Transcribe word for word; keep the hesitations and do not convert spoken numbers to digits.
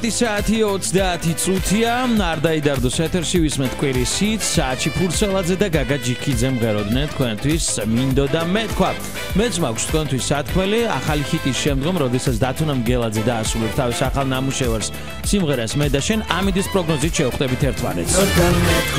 საათი ოცდაათი წუთია არ დაიდარდოს ეთერში ვისმენთ კვირის ჰიტს საჩი ფურცელაძე და გაგა ჯიქიძე მღეროდნენ თქვენთვის მინდოდა მეთქვა მეც მაქვს თქვენთვის სათქმელი ახალი ჰიტის შემდგომ როდესაც დათუნა მგელაძე დაასრულებს თავის ახალ ნამუშევარს სიმღერას მე და შენ ამიდის პროგნოზით შევხვდებით ერთმანეთს